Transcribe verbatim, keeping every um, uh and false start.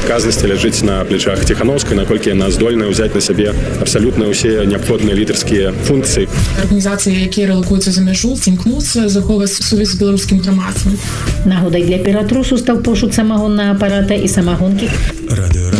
адказнасці ляжыць на плечах Ціхановскай, наколькі яна здольная ўзяць на сябе абсалютна ўсе неабходныя лідарскія функцыі. Арганізацыі, якія рэлакуюцца за мяжу, імкнуцца захоўваць сувязь з беларускім грамадствам. Нагодай для ператрусу стаў пошук самагоннага апарата і самагонкі. Радыё